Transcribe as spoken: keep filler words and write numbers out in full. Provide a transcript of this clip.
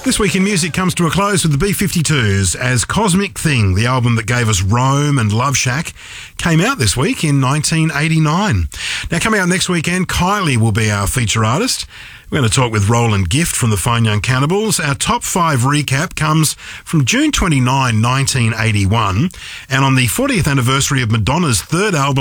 This week in music comes to a close with the B fifty-twos as Cosmic Thing, the album that gave us Rome and Love Shack, came out this week in nineteen eighty-nine. Now, coming out next weekend, Kylie will be our feature artist. We're going to talk with Roland Gift from the Fine Young Cannibals. Our top five recap comes from June twenty-ninth, nineteen eighty-one, and on the fortieth anniversary of Madonna's third album,